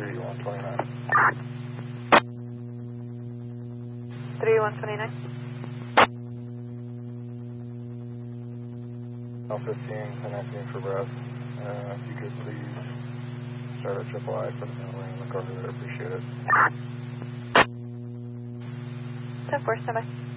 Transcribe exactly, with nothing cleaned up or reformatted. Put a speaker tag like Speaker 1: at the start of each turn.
Speaker 1: three one twenty-nine.
Speaker 2: three one twenty-nine.
Speaker 1: L fifteen, connecting for breath. Uh, if you could please start a triple I for the middle lane, look over there, appreciate it.
Speaker 2: ten four, stand by.